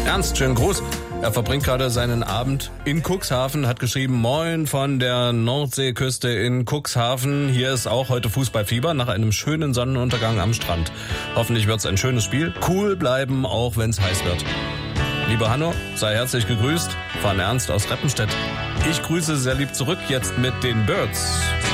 Ernst, schönen Gruß. Er verbringt gerade seinen Abend in Cuxhaven, hat geschrieben, moin von der Nordseeküste in Cuxhaven. Hier ist auch heute Fußballfieber nach einem schönen Sonnenuntergang am Strand. Hoffentlich wird's ein schönes Spiel. Cool bleiben, auch wenn's heiß wird. Liebe Hanno, sei herzlich gegrüßt von Ernst aus Reppenstedt. Ich grüße sehr lieb zurück, jetzt mit den Birds.